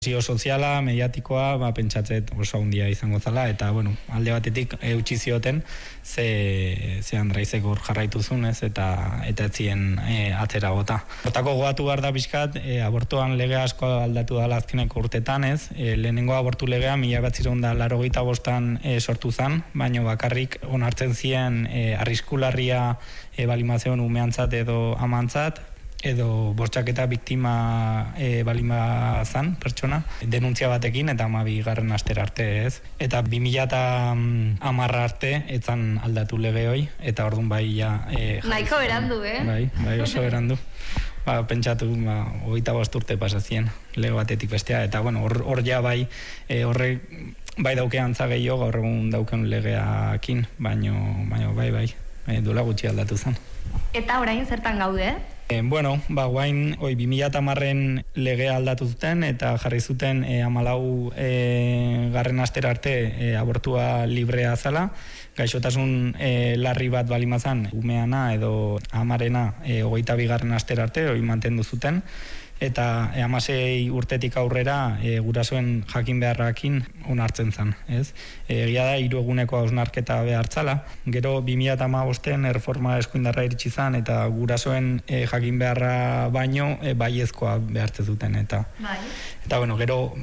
Soziala, mediatikoa, pentsatzet oso handia izango zala, eta, alde batetik eutxi zioten ze Andraizek hor jarraituzun, ez, eta etzien atzera gota. Hortako goatu behar da pixkat, abortuan lege asko aldatu dala azkeneko urtetan, ez, lehenengo abortu legea 1985an sortu zen, baina bakarrik onartzen zien arriskularria balimazeon umeantzat edo amantzat, edo bortxaketa biktima balima zan pertsona, denuntzia batekin eta 12. astera arte, ez. Eta 2010 arte etzan aldatu lege hoi, eta orduan bai ja... Nahiko berandu, Bai, oso berandu. Pentsatu, 25 urte pasazien lege batetik bestea, eta hor ja bai, horrek bai dauke antza gehiago, gaur egun dauken legeakin, baina bai, duela gutxi aldatu zen. Eta orain zertan gaude? Guain 2010en legea aldatu zuten eta jarri zuten 14. Astera arte abortua librea zala. Gaixotasun larri bat balimazan umeana edo amarena 22. Astera arte hori mantendu zuten. Eta 16 urtetik aurrera gurasoen jakin beharrakin onartzen zen, ez? Egia da 3 eguneko hausnarketa behartzala. Gero 2015en erreforma eskuindarra iritsi zen eta gurasoen jakin beharra baino baiezkoa behartzen zuten eta. Bai. Eta gero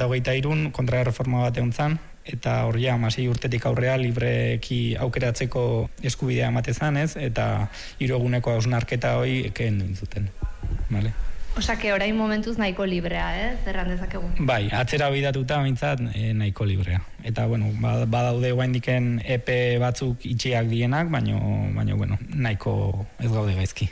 2023 kontra erreforma bat egon zen. Eta hori 16 urtetik aurrea libreki aukeratzeko eskubidea emate zen, ez? Eta 3 eguneko hausnarketa hori ekeen duen zuten. Vale? Osake, orain momentuz nahiko librea, zerran dezakegu? Bai, atzera bidatuta bintzat nahiko librea. Eta, badaude guaindiken epe batzuk itxiak dienak, baina nahiko ez gaude gaizki.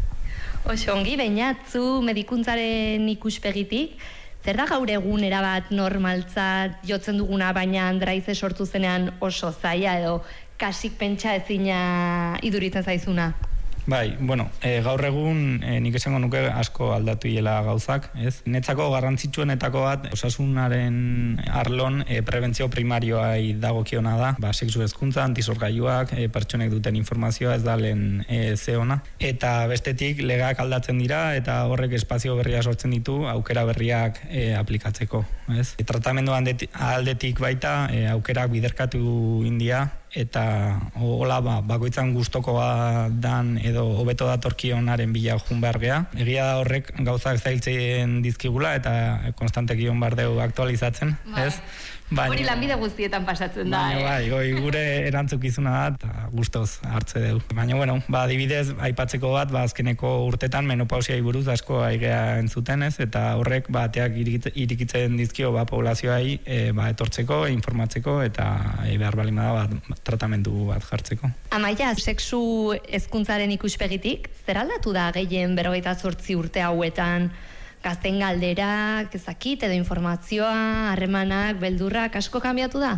Oso, ongi, bainatzu medikuntzaren ikuspegitik, zer da gaur egun erabat normaltzat jotzen duguna, baina Andraize sortu zenean oso zaila edo kasik pentsa ezina iduritzen zaizuna? Bai, gaur egun nik esango nuke asko aldatu hiela gauzak, ez? Netzako garrantzitsuenetako bat osasunaren arlon prebentzio primarioai dagokiona da, sexu hezkuntza, antisorgailuak, pertsonek duten informazioa ez da lehen zeona. Eta bestetik legeak aldatzen dira eta horrek espazio berria sortzen ditu aukera berriak aplikatzeko, ez? Tratamendu aldetik baita aukerak biderkatu india, eta hola bakoitzan gustokoa dan edo hobeto datorkionaren bila joan behar gea. Egia da horrek gauzak zailtzen dizkigula eta konstanteki hon behar dugu aktualizatzen, ez? Hori lanbide guztietan pasatzen da, Bai, gure erantzukizuna da eta gustoz hartze dugu. Baina, adibidez, aipatzeko bat, azkeneko urtetan menopausiai buruz asko aigea entzuten, ez? Eta horrek bateak irikitzen dizkio poblazioai etortzeko, informatzeko eta behar balima da tratamendu bat jartzeko. Amaia, sexu hezkuntzaren ikuspegitik, zer aldatu da gehien 48 urte hauetan? Gazten galderak, ezakit, edo informazioa, harremanak, beldurrak, asko kanbiatu da?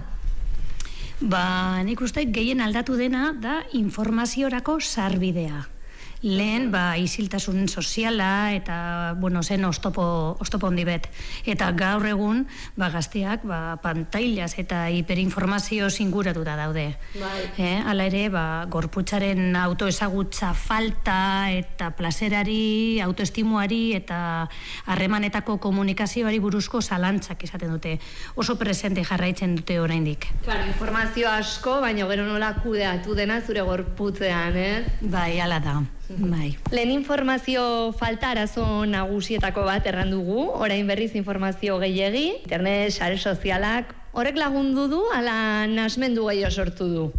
Nik uste gehien aldatu dena da informaziorako sarbidea. Lehen, isiltasun soziala eta, zen oztopo handi bet. Eta gaur egun, gazteak, pantailaz eta hiperinformazio zinguratuta daude. Hala ere, gorputzaren autoezagutza falta eta plazerari, autoestimuari eta harremanetako komunikazioari buruzko zalantzak izaten dute. Oso presente jarraitzen dute oraindik. Informazio asko, baina gero nola kudeatu dena zure gorputzean, Bai, hala da. Bai. Lehen informazio falta arazo nagusietako bat errandugu, orain berriz informazio gehiegi, internet, sare sozialak, horrek lagundu du, ala nahasmendu gehiago sortu du?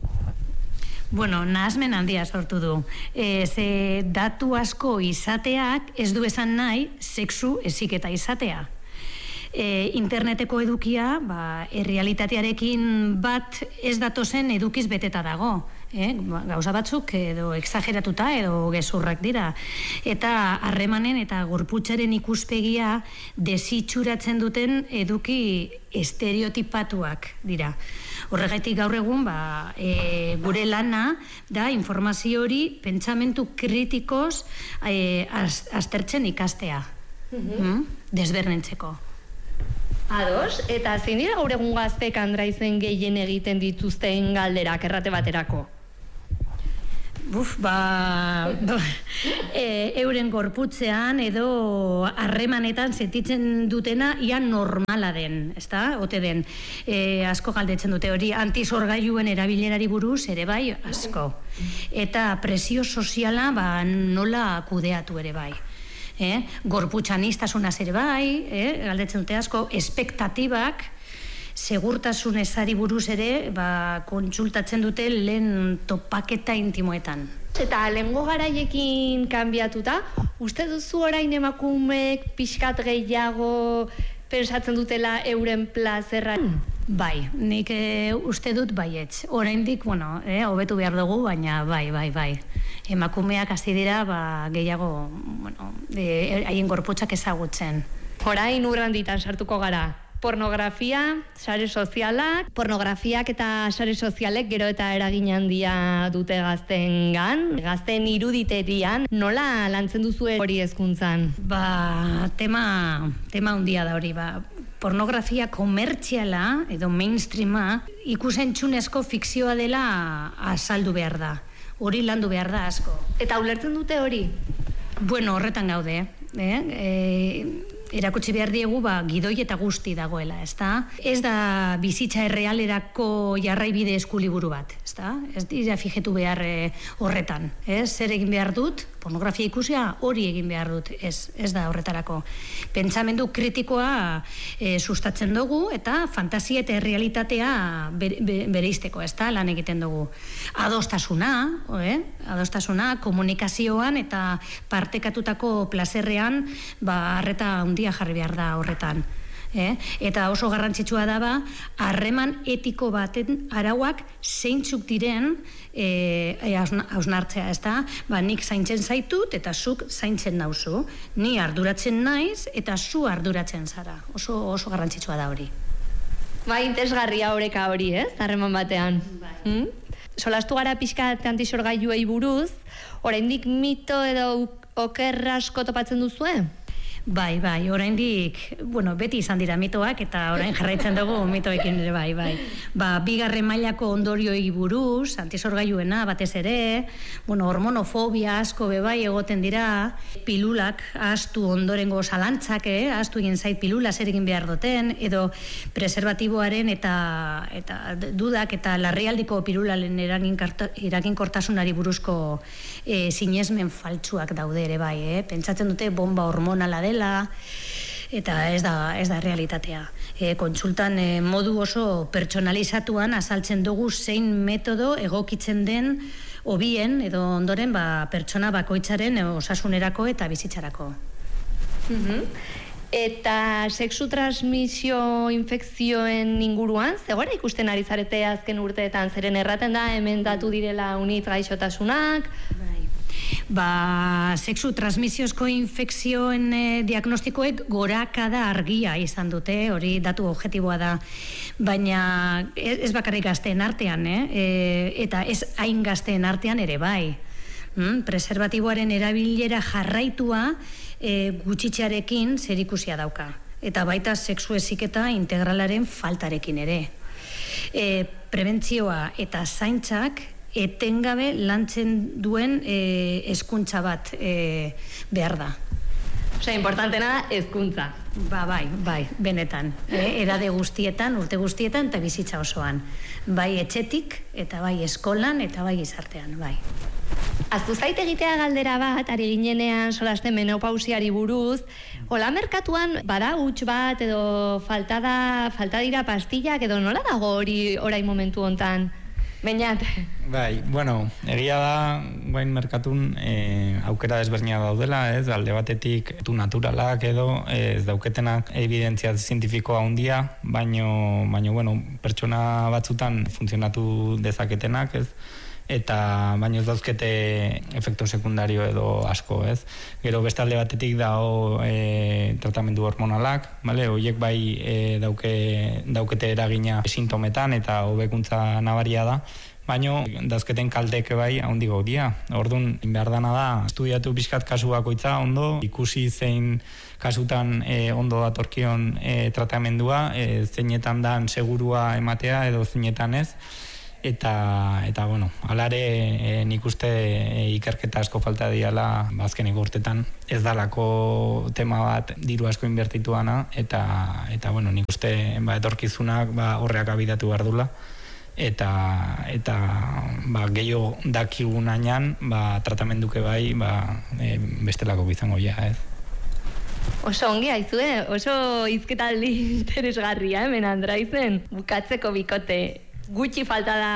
Nahasmen handia sortu du. Ze datu asko izateak ez du esan nahi sexu heziketa izatea. Interneteko edukia, errealitatearekin bat ez datozen edukiz beteta dago. Gauza batzuk edo exageratuta edo gezurrak dira. Eta harremanen eta gorputzaren ikuspegia desitxuratzen duten eduki estereotipatuak dira. Horregatik gaur egun, gure lana da informazio hori pentsamentu kritikoz aztertzen ikastea. Desberdintzeko. Ados, eta zein dira gaur egun gaztek Andraizen gehien egiten dituzten galderak errate baterako? Euren gorputzean edo harremanetan sentitzen dutena ia normala den, ezta? Ote den. Asko galdetzen dute hori antisorgailuen erabilerari buruz ere bai asko. Eta presio soziala nola kudeatu ere bai. Gorputxanistasunaz ere bai, galdetzen dute asko, espektatibak, segurtasun ezari buruz ere kontsultatzen dute lehen topaketa intimoetan. Eta lehengo garaiekin kanbiatuta, uste duzu orain emakumeek pixkat gehiago pensatzen dutela euren plazerra? Bai, nik uste dut baietz. Oraindik, hobetu behar dugu, baina bai. Emakumeak hasi dira gehiago, haien gorputzak ezagutzen. Orain urranditan sartuko gara. Pornografia, sare sozialak, pornografiak eta sare sozialek gero eta eragin handia dute gaztengan, gazten iruditerian, nola lantzen duzu hori hezkuntzan? Tema handia da hori, pornografia komertziala edo mainstreama ikusentzunezko fikzioa dela azaldu behar da. Hori landu behar da asko. Eta ulertzen dute hori? Horretan gaude, erakutsi behar diegu gidoi eta guzti dagoela, ezta? Ez da bizitza errealerako jarraibide eskuliburu bat, ezta? Ez dira fijetu behar horretan, ez? Zer egin behar dut, pornografia ikusia hori egin behar dut, ez da horretarako. Pentsamendu kritikoa sustatzen dugu eta fantasia eta errealitatea bereizteko, ezta? Lan egiten dugu. Adostasuna, komunikazioan eta partekatutako plazerrean arreta handia jarri behar da horretan. Eta oso garrantzitsua da harreman etiko baten arauak zeintzuk diren hausnartzea, ezta? Nik zaintzen zaitut eta zuk zaintzen nauzu. Ni arduratzen naiz eta zu arduratzen zara. Oso garrantzitsua da hori. Interesgarria oreka hori, ez? Harreman batean. Solastu gara pixkat antisorgailuei buruz, oraindik mito edo oker asko topatzen duzue? Bai, oraindik, beti izan dira mitoak eta orain jarraitzen dugu mitoekin ere bai. Bigarren mailako ondorioei buruz, antisorgailuena batez ere, hormonofobia asko bai egoten dira, pilulak ahaztu ondorengo zalantzak, ahaztu egin zait pilula zer egin behar duten, edo preservatiboaren eta dudak eta larrialdiko pilularen eraginkortasunari buruzko sinesmen faltsuak daude ere bai, pentsatzen dute bomba hormonala dela, eta ez da realitatea. Kontsultan modu oso pertsonalizatuan azaltzen dugu zein metodo egokitzen den hobien edo ondoren pertsona bakoitzaren osasunerako eta bizitzarako. Eta sexu transmisio infekzioen inguruan, zegora ikusten ari zarete azken urteetan, zeren erraten da hemen datu direla unit gaixotasunak? Sexu transmisiozko infekzioen diagnostikoek gorakada argia izan dute, hori datu objektiboa da, baina ez bakarrik gazteen artean, eta ez hain gazteen artean ere bai. Preservatiboaren erabilera jarraitua gutxitzearekin zerikusia dauka, eta baita sexu heziketa integralaren faltarekin ere. Prebentzioa eta zaintzak etengabe lantzen duen hezkuntza bat behar da. Importantena da hezkuntza. Bai, benetan. Edade guztietan, urte guztietan eta bizitza osoan. Bai etxetik eta bai eskolan eta bai gizartean, bai. Aztu zait egitea galdera bat, ari ginenean solasten menopausiari buruz, hola merkatuan bada huts bat edo falta dira pastillak edo nola dago hori orain momentu hontan? Beñat. Bai, egia da, guain merkatun aukera desberdina daudela, ez, alde batetik naturalak edo ez dauketenak evidentzia zientifikoa handia, baino pertsona batzutan funtzionatu dezaketenak, ez, eta baino ez dauzkete efektu sekundario edo asko, ez. Gero beste alde batetik dago tratamendu hormonalak, horiek bai daukete eragina sintometan eta hobekuntza nabaria da, baino dauzketen kaltek bai handi gaudia. Orduan, behar dana da, estudiatu pixkat kasu bakoitza ondo, ikusi zein kasutan ondo datorkion tratamendua, zeinetan dan segurua ematea edo zeinetan ez, Eta bueno, alare nik uste ikerketa asko falta diala azkenik urtetan. Ez dalako tema bat diru asko inbertituana, eta bueno, nik uste etorkizunak horreak abidatu behar dula. Eta gehiago dakigun ainan, tratamenduke bai, bestelako bizango ja, ez? Oso ongi haizue, oso hizketaldi interesgarria, hemen Andraizen. Bukatzeko bikote, gutxi falta da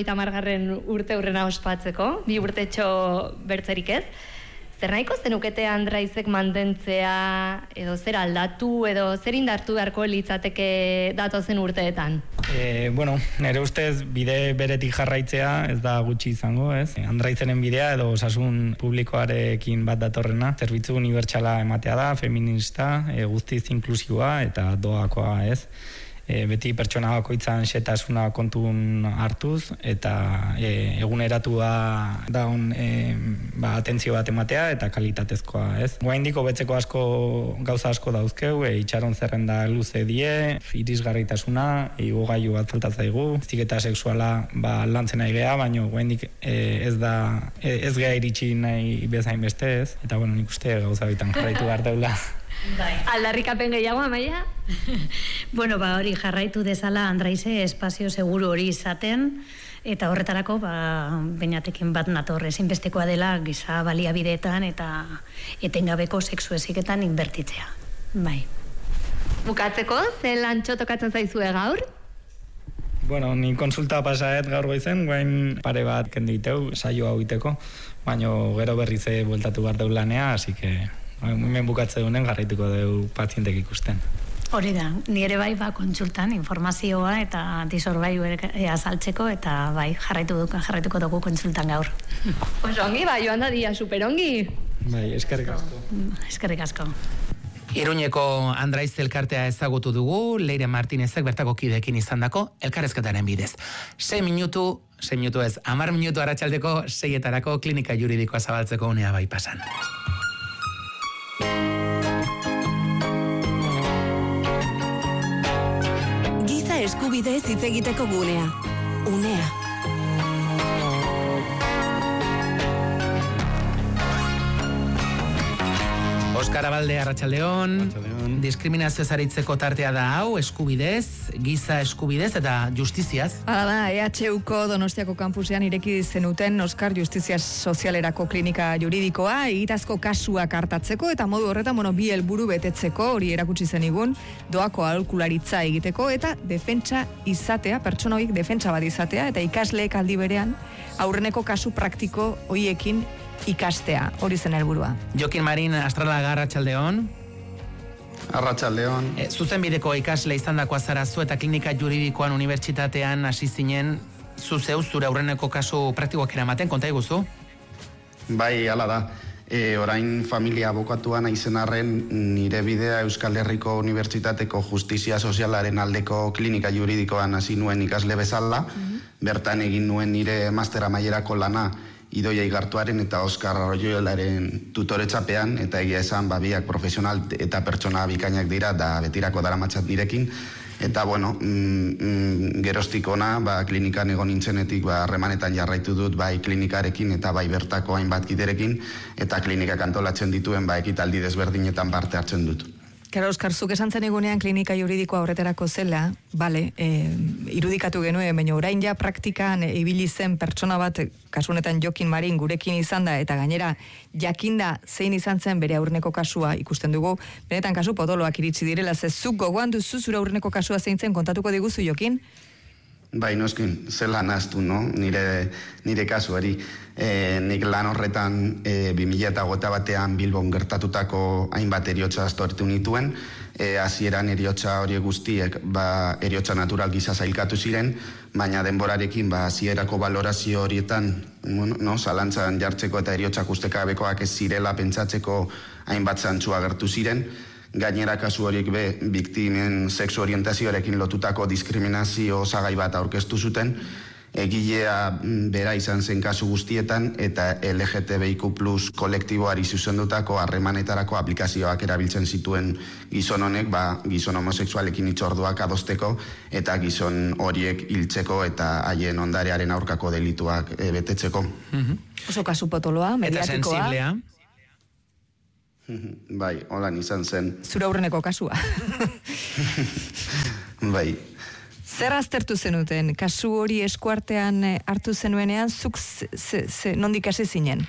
50. urte hurrena ospatzeko, 2 urtetxo bertzerik ez. Zer nahiko zenukete Andraizek mantentzea, edo zer aldatu, edo zer indartu beharko litzateke datozen urteetan? Bueno, nire ustez bide beretik jarraitzea ez da gutxi izango, ez? Andraizenen bidea edo osasun publikoarekin bat datorrena, zerbitzu unibertsala ematea da, feminista, guztiz inklusiboa eta doakoa, ez? Beti pertsona bakoitzan xetasuna kontun hartuz eta eguneratua daun atentzio bat ematea eta kalitatezkoa, ez? Oraindik hobetzeko gauza asko dauzkeu, itxaron zerrenda luze die, irisgarritasuna, igogailu bat falta zaigu, heziketa sexuala lantzen nahi gea, baina oraindik ez gea iritsi nahi bezain beste, ez? Eta bueno, nik uste gauza bitan jarraitu behar deula. Aldarrikapen gehiago, Amaia? Bueno, hori jarraitu dezala Andraize espazio seguru hori izaten, eta horretarako beinatekin bat nator ezinbestekoa dela giza baliabideetan eta etengabeko sexu heziketan inbertitzea. Bai. Bukatzeko, ze lantxo tokatzen zaizue gaur? Bueno, ni konsulta pasaet gaur goizen, guain pare bat kenditeu, saio hau iteko, baina gero berriz bueltatu behar deu lanea, así que hemen bukatze dunen jarraituko deu pazientek ikusten. Hori da, ni ere bai kontsultan informazioa eta disorbaiu azaltzeko eta bai jarraituko dugu kontsultan gaur. Oso ongi, joan da dia, superongi. Bai, eskerrik asko. Eskerrik asko. Iruñeko Andraiz elkartea ezagutu dugu, Leire Martinezek bertako kideekin izandako elkarrezketaren bidez. 10 minutu ez, 10 minutu arratsaldeko 6etarako klinika juridikoa zabaltzeko unea bai pasan. Giza eskubidez hitz egiteko gunea. Unea. Oskar Abalde, arratsaldeon. Diskriminazioz aritzeko tartea da hau, eskubidez, giza eskubidez eta justiziaz. Hala da, EHUko Donostiako kampusean ireki zenuten Oskar Justizia Sozialerako klinika juridikoa, egitazko kasuak hartatzeko eta modu horretan, bi helburu betetzeko, hori erakutsi zenigun, doako aholkularitza egiteko eta defentsa izatea, pertsona horiek defentsa bat izatea, eta ikasleek aldi berean aurreneko kasu praktiko horiekin ikastea, hori zen helburua. Jokin Marin Astralaga, arratsaldeon. Arratsaldeon. Zuzenbideko ikasle izandakoa zara zu eta klinika juridikoan unibertsitatean hasi zinen zeu zure aurreneko kasu praktikoak eramaten, konta iguzu? Bai, hala da. Orain familia abokatuan naizen arren nire bidea Euskal Herriko Unibertsitateko Justizia Sozialaren aldeko klinika juridikoan hasi nuen ikasle bezala, bertan egin nuen nire mastera mailerako lana Idoia Igartuaren eta Oskar Arroyoelaren tutoretxapean, eta egia esan biak profesional eta pertsona bikainak dira, da betirako daramatzat nirekin. Eta, geroztik ona, klinikan egon nintzenetik harremanetan jarraitu dut bai klinikarekin eta bai bertako hainbat kiderekin, eta klinikak antolatzen dituen ekitaldi desberdinetan parte hartzen dut. Karo, Oskar, zuk esan zen egunean klinika juridikoa horretarako zela, irudikatu genuen, baina orain ja praktikan ibili zen pertsona bat, kasunetan Jokin Marin gurekin izan da, eta gainera jakinda zein izan zen bere aurreneko kasua ikusten dugu, benetan kasu potoloak iritsi direla, zuk gogoan duzu zure aurreneko kasua zein zen, kontatuko diguzu, Jokin? Bai, noskin, zela naztu, no? Nire kasuari. Nik lan horretan 2021 Bilbon gertatutako hainbat eriotza astortu nituen. Hasieran eriotza horiek guztiek eriotza natural gisa zailkatu ziren, baina denborarekin hasierako balorazio horietan zalantzan jartzeko eta eriotzak ustekabekoak ez zirela pentsatzeko hainbat zantzua gertu ziren. Gainera kasu horiek biktimen sexu orientazioarekin lotutako diskriminazio osagai bat aurkeztu zuten, egilea bera izan zen kasu guztietan eta LGTBIQ+ kolektiboari zuzendutako harremanetarako aplikazioak erabiltzen zituen gizon honek, gizon homosexualekin hitzorduak adosteko eta gizon horiek hiltzeko eta haien ondarearen aurkako delituak betetzeko. Oso kasu potoloa, mediatikoa. Eta sensiblea. Bai, holan izan zen. Zure aurreneko kasua. Bai. Zer aztertu zenuten? Kasu hori eskuartean hartu zenuenean, zuk nondik hasi zinen?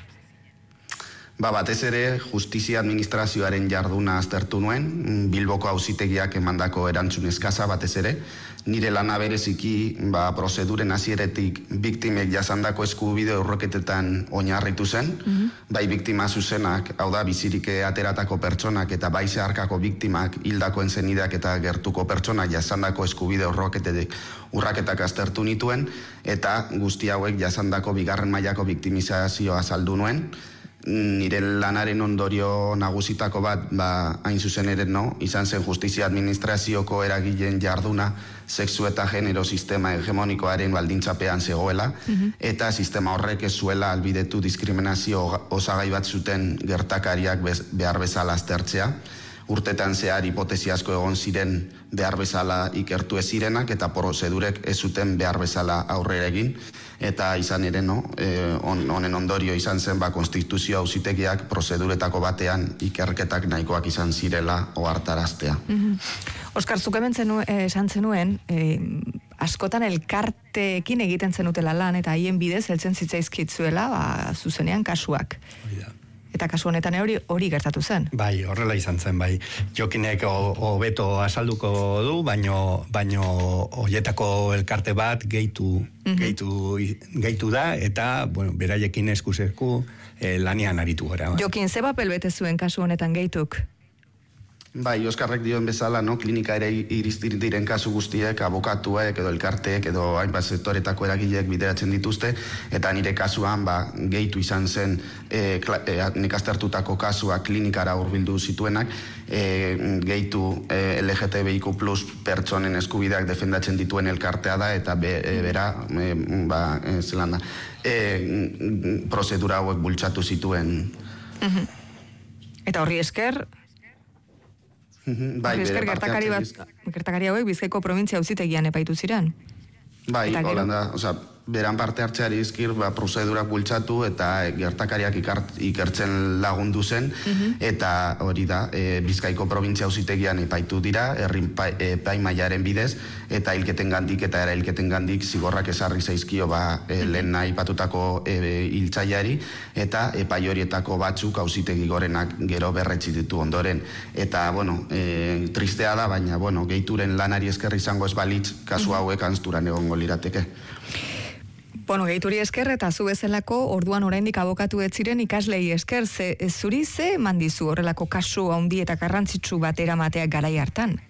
Batez ere, justizia administrazioaren jarduna aztertu nuen, Bilboko auzitegiak emandako erantzun eskasa batez ere, nire lana bereziki prozeduren hasieretik biktimek jasandako eskubide urraketetan oinarritu zen, bai biktima zuzenak, hau da bizirik ateratako pertsonak eta bai zeharkako biktimak hildakoen zenideak eta gertuko pertsonak jasandako eskubide urraketak aztertu nituen, eta guzti hauek jasandako bigarren mailako biktimizazioa azaldu nuen. Nire lanaren ondorio nagusitako bat, hain zuzen ere izan zen justizia administrazioko eragileen jarduna sexu eta genero sistema hegemonikoaren baldintzapean zegoela, eta sistema horrek ez zuela albidetu diskriminazio osagai bat zuten gertakariak behar bezala aztertzea. Urtetan zehar hipotesi asko egon ziren behar bezala ikertu ez zirenak eta prozedurek ez zuten behar bezala aurrera egin. Eta izan ere, honen ondorio izan zen konstituzio auzitegiak prozeduretako batean ikerketak nahikoak izan zirela ohartaraztea. Oskar, zuk hemen esan zenuen, askotan elkarteekin egiten zenutela lan eta haien bidez heltzen zitzaizkitzuela zuzenean kasuak. Eta kasu honetan hori gertatu zen. Bai, horrela izan zen, bai. Jokinek hobeto azalduko du, baino hoietako elkarte bat gehitu da, eta, beraiekin eskuzeku lanian aritu gara. Jokin, ze papel bete zuen kasu honetan gehituk? Bai, Oskarrek dioen bezala, klinika ere iriztir diren kasu guztiek, abokatuek edo elkarteek edo hainbat sektoretako eragileek bideratzen dituzte, eta nire kasuan gehitu izan zen nik aztertutako kasua klinikara hurbildu zituenak, gehitu LGTBIQ+ pertsonen eskubideak defendatzen dituen elkartea da, eta bera, zelanda, prozedura hauek bultzatu zituen. Eta horri esker... Bai, gertakari hauek Bizkaiko provintzia auzitegian epaitu ziren. Bai, Holanda, beran parte hartzeari izkir, prozedurak bultzatu eta gertakariak ikertzen lagundu zen, eta hori da, Bizkaiko provintzia auzitegian epaitu dira, epaimaiaren bidez, eta hilketen gandik eta erailketen gandik zigorrak ezarri zaizkio lehen nahi patutako hiltzaileari, eta epai horietako batzuk auzitegi gorenak gero berretsi ditu ondoren. Eta, tristea da, baina, gehituren lanari esker izango ez balitz, kasu hauek anzturan egongo lirateke. Gehituri esker eta zu bezalako orduan oraindik abokatu ez ziren ikaslei esker, zuri ze eman dizu horrelako kasu handi eta garrantzitsu bat eramateak garai hartan?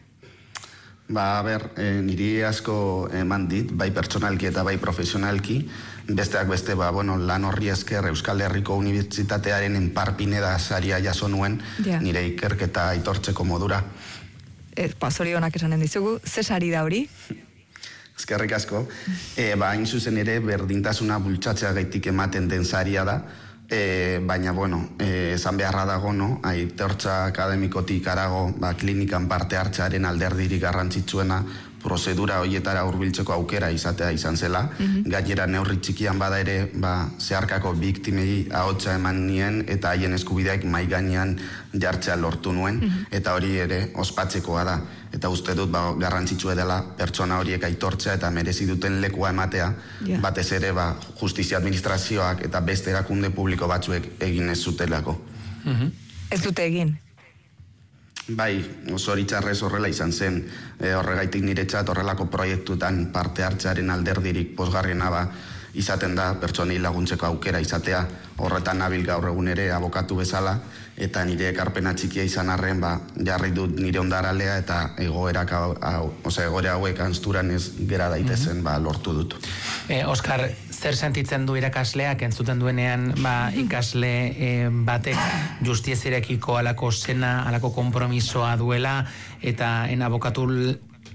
Niri asko eman dit, bai pertsonalki eta bai profesionalki, besteak beste, lan horri esker Euskal Herriko Unibertsitatearen enparpineda saria jaso nuen, nire ikerketa aitortzeko modura. Zorionak esanen dizugu, ze sari da hori? Eskerrik asko. Hain zuzen ere, berdintasuna bultzatzea gaitik ematen den saria da, baina, esan beharra dago, aitortza akademikotik arago, klinikan parte hartzearen alderdirik garrantzitsuena, prozedura horietara hurbiltzeko aukera izatea izan zela, gainera neurri txikian bada ere, zeharkako biktimei ahotsa eman nien, eta haien eskubideak mahai gainean jartzea lortu nuen, eta hori ere ospatzekoa da. Eta uste dut garrantzitsua dela pertsona horiek aitortzea eta merezi duten lekua ematea, batez ere justizia administrazioak eta beste erakunde publiko batzuek egin ez zutelako. Ez dute egin? Bai, zoritxarrez horrela izan zen, horregaitik niretzat horrelako proiektutan parte hartzearen alderdirik pozgarriena izaten da pertsonei laguntzeko aukera izatea, horretan nabil gaur egun ere abokatu bezala, eta nire ekarpena txikia izan arren, jarri dut nire ondaralea eta egoera hauek anzturan ez gera daitezen lortu dut. Oskar, zer sentitzen du irakasleak entzuten duenean ikasle batek justizierekiko alako zena, alako konpromisoa duela, eta abokatu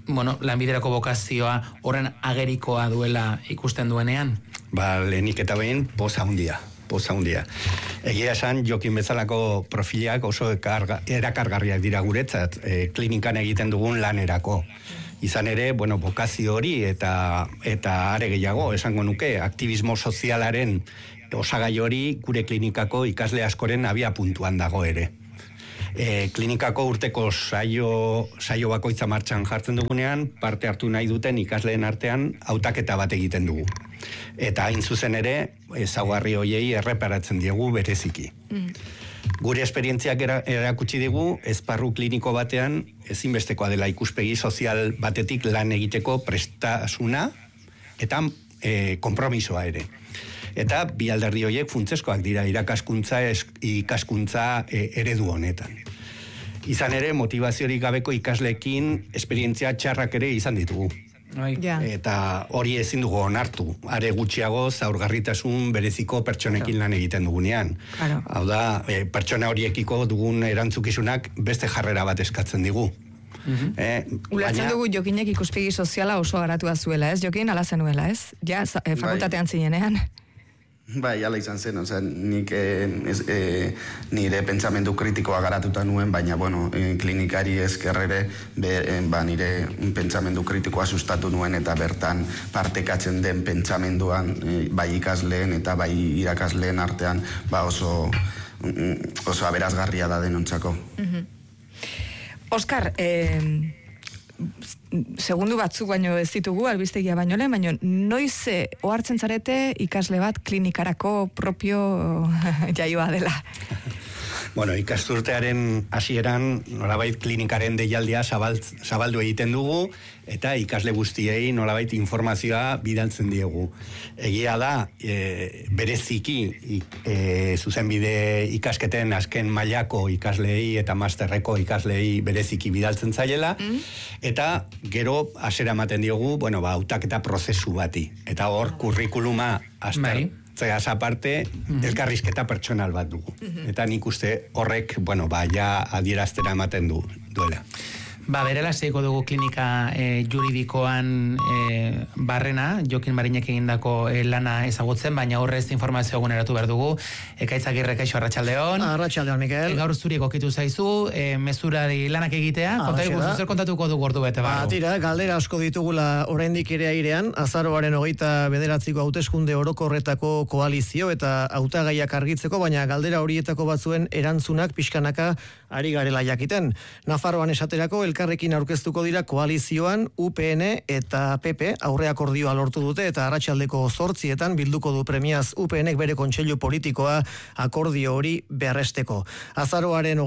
lanbiderako bokazioa horren agerikoa duela ikusten duenean? Lehenik eta behin, poza handia. Egia esan, Jokin bezalako profilak oso erakargarriak dira guretzat, klinikan egiten dugun lanerako. Izan ere, bokazio hori eta are gehiago, esango nuke, aktivismo sozialaren osagai hori gure klinikako ikasle askoren abia puntuan dago ere. Klinikako urteko saio bakoitza martxan jartzen dugunean, parte hartu nahi duten ikasleen artean hautaketa bat egiten dugu. Eta hain zuzen ere, ezaugarri hoiei erreparatzen diegu bereziki. Gure esperientziak erakutsi digu, esparru kliniko batean ezinbestekoa dela ikuspegi sozial batetik lan egiteko prestasuna eta konpromisoa ere. Eta bi alderdi horiek funtsezkoak dira irakaskuntza, ikaskuntza eredu honetan. Izan ere, motivaziorik gabeko ikasleekin esperientzia txarrak ere izan ditugu. Eta hori ezin dugu onartu. Are gutxiago zaurgarritasun bereziko pertsonekin lan egiten dugunean. Hau da, pertsona horiekiko dugun erantzukizunak beste jarrera bat eskatzen digu. Ulatzen dugu Jokinek ikuspegi soziala oso garatua zuela, ez? Jokin, ala zenuela, ez? Ja, fakultatean zinenean. Ala izan zen, nik nire pentsamendu kritikoa garatuta nuen, baina, klinikari ezkerrere nire pentsamendu kritikoa sustatu nuen eta bertan partekatzen den pentsamenduan bai ikasleen eta bai irakasleen artean oso aberazgarria da denontzako. Oskar, segundu batzuk baino ez ditugu, albistegia baino lehen, baino noiz ohartzen zarete ikasle bat klinikarako propio jaioa dela? Ikasturtearen hasieran nolabait klinikaren deialdia zabaldu egiten dugu eta ikasle guztiei nolabait informazioa bidaltzen diegu. Egia da, bereziki zuzenbide ikasketen azken mailako ikasleei eta masterreko ikasleei bereziki bidaltzen zaiela, eta gero hasiera ematen diogu, hautaketa prozesu bati. Eta hor kurrikuluma Zeaz aparte, elkarrizketa pertsonal bat dugu. Eta nik uste horrek, ja adieraztera ematen duela. Berela seiko dugu klinika juridikoan barrena, Jokin Marinek egindako lana ezagutzen, baina horrez informazio eguneratu behar dugu. Ekaitz Agirre, kaixo, arratsaldeon. Arratsaldeon, Mikel. Gaur zuri egokitu zaizu, mezurari lanak egitea, zer kontatuko dugu ordu bete barru? Tira, galdera asko ditugula oraindik ere airean, azaroaren 29ko hauteskunde orokorretako koalizio eta hautagaiak argitzeko, baina galdera horietako batzuen erantzunak pixkanaka ari garela jakiten. Nafarroan esaterako elkarrekin aurkeztuko dira koalizioan UPN eta PP aurre akordioa lortu dute eta arratsaldeko 8 bilduko du premiaz UPNek bere kontseilu politikoa akordio hori berresteko. Azaroaren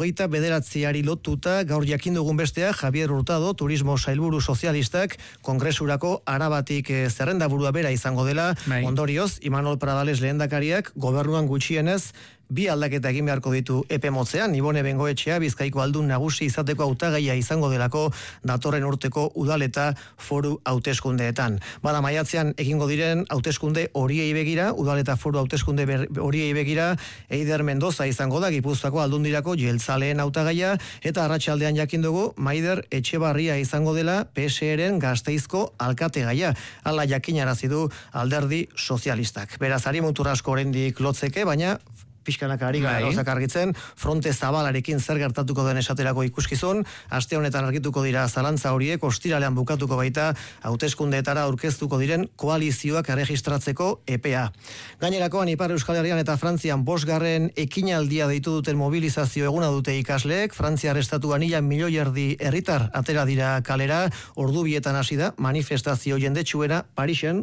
29 lotuta gaur jakin dugun bestea Javier Hurtado, turismo sailburu sozialistak kongresurako Arabatik zerrendaburua bera izango dela. Ondorioz, Imanol Pradales lehendakariak gobernuan gutxienez 2 aldaketa egin beharko ditu epe motzean. Ibone Bengoetxea Bizkaiko aldun nagusi izateko hautagaia izango delako datorren urteko udal eta foru hauteskundeetan. Maiatzean egingo diren hauteskunde horiei begira, udal eta foru hauteskunde horiei begira, Eider Mendoza izango da Gipuzkoako aldundirako jeltzaleen hautagaia, eta arratsaldean jakin dugu Maider Etxebarria izango dela PSeren Gasteizko alkategaia. Hala jakinarazi du Alderdi Sozialistak. Beraz, ari mutur asko oraindik lotzeke, baina pixkanaka ari gara gauzak argitzen, fronte zabalarekin zer gertatuko den esaterako ikuskizun, aste honetan argituko dira zalantza horiek, ostiralean bukatuko baita hauteskundeetara aurkeztuko diren koalizioak erregistratzeko EPA. Gainerakoan Ipar Euskal Herrian eta Frantzian 5. ekinaldia deitu duten mobilizazio eguna dute ikasleek, Frantziar estatuan 1,5 milioi herritar atera dira kalera, ordu bietan hasi da manifestazio jendetsuena Parisen.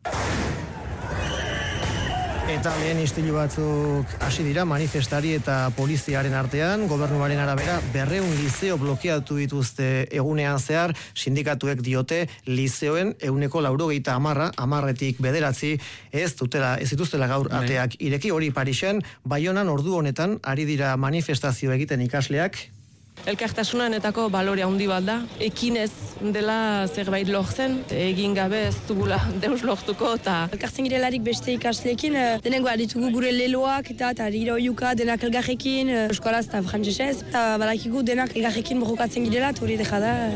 Eta lehen istilu batzuk hasi dira manifestari eta poliziaren artean, gobernuaren arabera 200 liceo blokeatu dituzte egunean zehar, sindikatuek diote liceoen 90% 10etik 9 ez dituztela gaur ateak ireki. Hori Parisen, Baionan ordu honetan ari dira manifestazio egiten ikasleak. Elkartasunanetako balore handi bat da, ekinez dela zerbait lortzen, egin gabe ez dugula deus lortuko eta elkartzen girelarik beste ikasleekin, denengo ditugu gure leloak eta rira oiuka denak elgarrekin, eskolaz eta frantzesez, eta badakigu denak elgarrekin borrokatzen girela, hori deja da.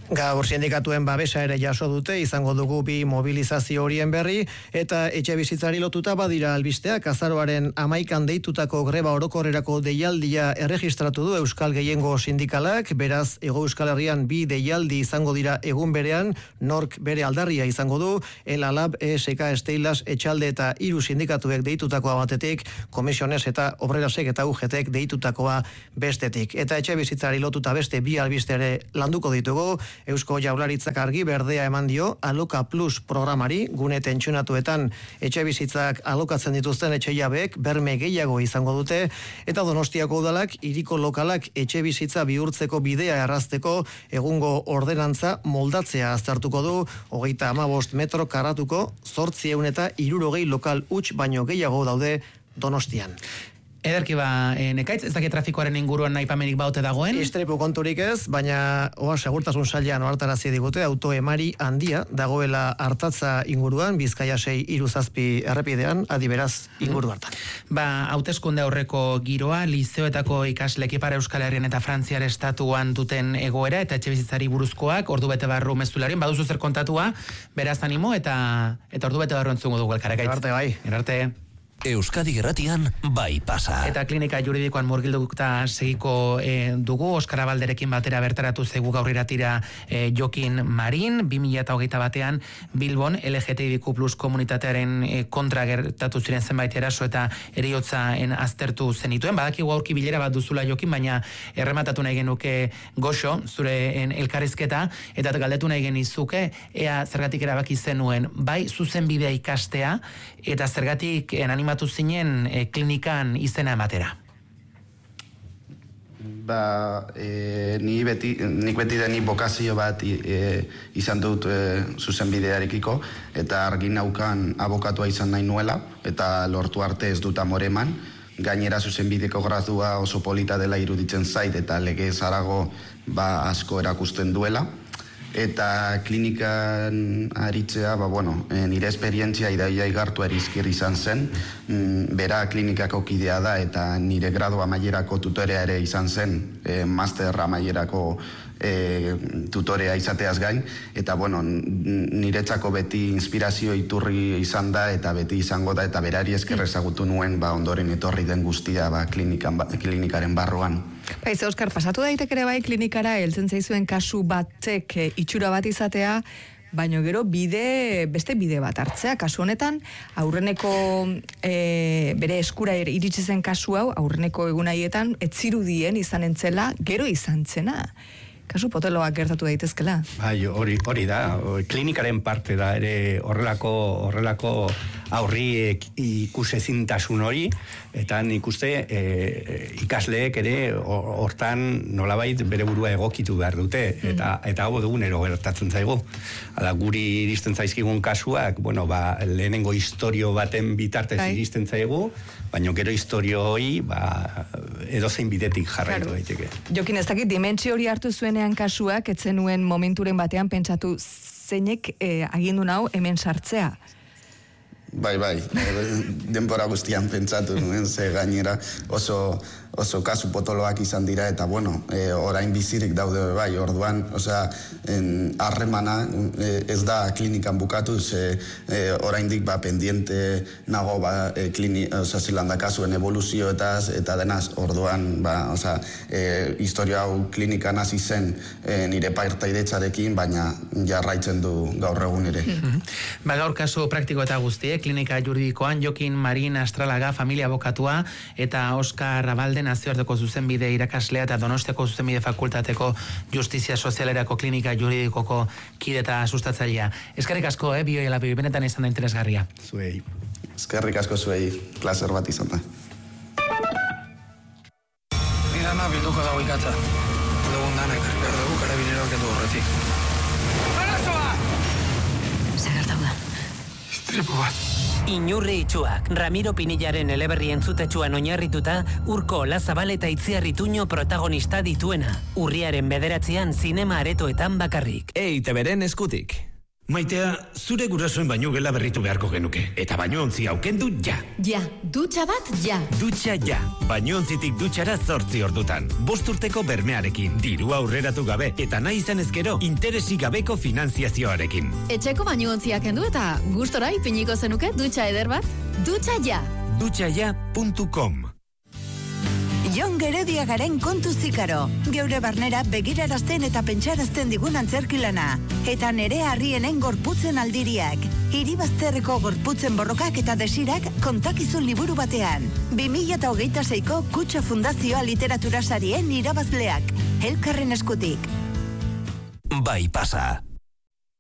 Gaur sindikatuen babesa ere jaso dute, izango dugu bi mobilizazio horien berri, eta etxe bizitzari lotuta badira albisteak, azaroaren 11 deitutako greba orokorrerako deialdia erregistratu du Euskal Gehiengo Sindikalak, beraz, Hego Euskal Herrian bi deialdi izango dira egun berean, nork bere aldarria izango du, ELALAB, ESK, Esteilas, Etxalde eta 3 sindikatuek deitutakoa batetik, Komisiones eta Obrerasek eta UGTek deitutakoa bestetik. Eta etxe bizitzari lotuta beste bi albiste ere landuko ditugu, Eusko Jaurlaritzak argi berdea eman dio Aloka Plus programari, gune tentsionatuetan etxe bizitzak alokatzen dituzten etxeiabeek berme gehiago izango dute, eta Donostiako udalak hiriko lokalak etxe bizitza bihurtzeko bidea errazteko egungo ordenantza moldatzea aztertuko du, 35 metro karratuko 860 lokal huts baino gehiago daude Donostian. Ederki nekaitz, ez dakit trafikoaren inguruan naipamenik baute dagoen? Istripu konturik ez, baina segurtasun sailean ohartarazi digute, auto emari handia dagoela Artatza inguruan, Bizkaia 6-7 errepidean, adiberaz inguru hartan. Hauteskunde aurreko giroa, lizeoetako ikaslek Ipar Euskal Herrian eta Frantziar estatuan duten egoera, eta etxe bizitzari buruzkoak, ordu bete barru mezularien, baduzu zer kontatua, beraz animo, eta ordu bete barru entzungo dugu elkarrekaitz. Erarte bai. Erarte. Euskadi Irratian bai pasa. Eta klinika juridikoan murgilduta segiko dugu, Oskar Abalderekin batera bertaratu zaigu gaur iratira Jokin Marin, 2021 Bilbon LGTBIQ+ komunitatearen kontra gertatu ziren zenbait eraso eta heriotzaen aztertu zenituen. Badakigu aurki bilera bat duzula Jokin, baina errematatu nahi genuke goxo, zure elkarrizketa, eta galdetu nahi genizuke, ea zergatik erabaki zenuen, bai zuzenbidea ikastea, eta zergatik animatu zinen klinikan izena ematera? Nik beti deni bokazio bat izan dut zuzenbidearekiko, eta argi naukan abokatua izan nahi nuela, eta lortu arte ez dut amore eman. Gainera zuzenbideko gradua oso polita dela iruditzen zait, eta legez harago asko erakusten duela. Eta klinikan aritzea, nire esperientzia idaia igartu erizkir izan zen, bera klinikako kidea da eta nire gradu amaierako tutorea ere izan zen, master amaierako tutorea izateaz gain, eta niretzako beti inspirazio iturri izan da eta beti izango da, eta berari esker ezagutu nuen ondoren etorri den guztia klinikaren barruan. Ze Oskar, pasatu daitek ere bai klinikara heltzen zaizuen kasu batek itxura bat izatea, baina gero beste bide bat hartzea. Kasu honetan, aurreneko bere eskura iritsi zen kasu hau, aurreneko egun haietan, ez zirudien izan entzela, gero izan zena. Kasu poteloak gertatu daitezkela. Hori da, klinikaren parte da ere horrelako aurri ikusezintasun hori, eta nik uste ikasleek ere hortan nolabait bere burua egokitu behar dute, eta hau dugunero gertatzen zaigu. Hala, guri iristen zaizkigun kasuak, lehenengo historio baten bitartez iristen zaigu, baina gero historio hori edozein bidetik jarraitu daiteke. Jokin, ez dakit, dimentsio hori hartu zuenean kasuak, ez zenuen momenturen batean pentsatu zeinek agindu nau hemen sartzea? Bai, denbora guztian pentsatu nuen, ze gainera oso kasu potoloak izan dira, eta orain bizirik daude bai, orduan, harremana ez da klinikan bukatu, ze oraindik pendiente nago zilanda kasuen evoluzioetaz eta denaz, orduan, historia hau klinikan hasi zen nire partaidetzarekin, baina jarraitzen du gaur egun ere. Gaur kasu praktiko eta guztiek, klinika juridikoan Jokin Marin Astralaga familia abokatua eta Oskar Abalde nazioarteko zuzenbide irakaslea eta Donostiako zuzenbide fakultateko justizia sozialerako klinika juridikoko kide eta sustatzailea. Eskerrik asko, bioiela benetan izan da interesgarria. Zuei. Eskerrik asko zuei, placer bat izan da. Nidana bilduko dago ikatza. Dugun dana ekarri behar dugu, karabineroak edu horretik. Arazoa! Zer gertau da? Istripu bat. Inurri itxuak, Ramiro Pinillaren eleberri entzutetsuan oinarrituta, Urko Olazabal eta Itziar Ituño protagonista dituena. Urriaren 9 zinema aretoetan bakarrik. EITB-ren eskutik. Maitea, zure gurasoen baino gela berritu beharko genuke. Eta bainoontzi aukendu ja. Ja, dutxa bat ja. Dutxa ja. Bainoontzitik dutxara 8 ordutan. 5 urteko bermearekin, dirua aurreratu gabe, eta nahi izan ezkero interesik gabeko finanziazioarekin. Etxeko bainoontziak kendu eta gustora ipiniko zenuke dutxa eder bat? Dutxa ja. Dutxaja.com. Jon Gerediagaren kontu zikaro. Geure barnera begirarazten eta pentsarazten digun antzerkilana. Eta nere harrienen gorputzen aldiriak. Iribazterreko gorputzen borrokak eta desirak kontakizun liburu batean. 2026ko Kutxa Fundazioa literatura sarien irabazleak. Elkarren eskutik. Bai pasa.